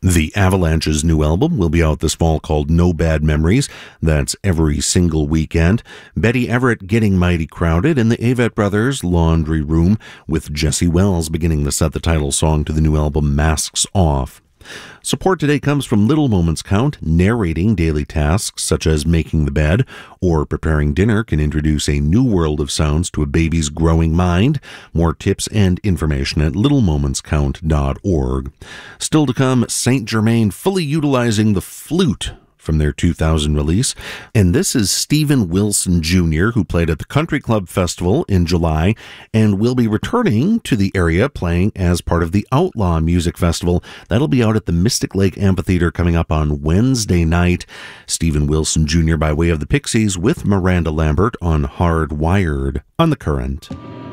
The Avalanche's new album will be out this fall called No Bad Memories. That's every single weekend. Betty Everett Getting Mighty Crowded, and the Avett Brothers Laundry Room, with Jesse Wells beginning to set the title song to the new album Masks Off. Support today comes from Little Moments Count. Narrating daily tasks such as making the bed or preparing dinner can introduce a new world of sounds to a baby's growing mind. More tips and information at littlemomentscount.org. Still to come, Saint Germain fully utilizing the flute from their 2000 release. And this is Steven Wilson Jr., who played at the Country Club Festival in July and will be returning to the area playing as part of the Outlaw Music Festival. That'll be out at the Mystic Lake Amphitheater coming up on Wednesday night. Steven Wilson Jr. by way of the Pixies with Miranda Lambert on Hardwired on The Current.